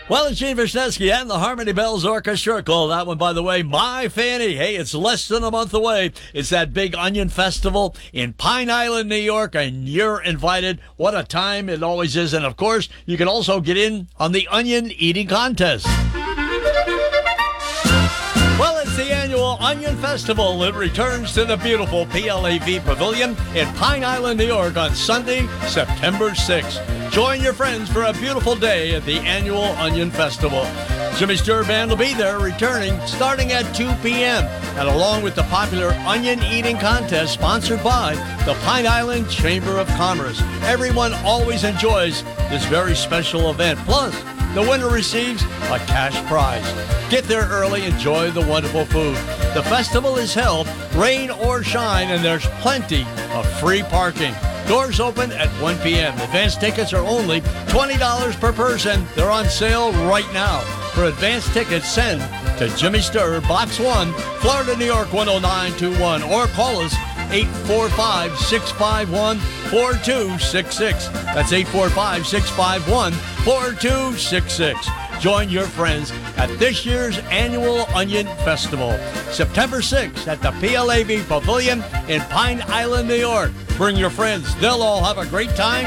Well, it's Gene Wisniewski and the Harmony Bells Orchestra. Call that one, by the way, My Fanny. Hey, it's less than a month away. It's that big Onion Festival in Pine Island, New York, and you're invited. What a time it always is. And, of course, you can also get in on the onion eating contest. Well, it's the annual Onion Festival. It returns to the beautiful PLAV Pavilion in Pine Island, New York on Sunday, September 6th. Join your friends for a beautiful day at the annual Onion Festival. Jimmy Sturr Band will be there returning starting at 2 p.m. and along with the popular Onion Eating Contest sponsored by the Pine Island Chamber of Commerce. Everyone always enjoys this very special event. Plus, the winner receives a cash prize. Get there early, enjoy the wonderful food. The festival is held rain or shine, and there's plenty of free parking. Doors open at 1 p.m. Advance tickets are only $20 per person. They're on sale right now. For advance tickets, send to Jimmy Sturr, Box 1, Florida, New York 10921, or call us 845-651-4266. That's 845-651-4266. Join your friends at this year's annual Onion Festival, September 6th at the PLAV Pavilion in Pine Island, New York. Bring your friends. They'll all have a great time.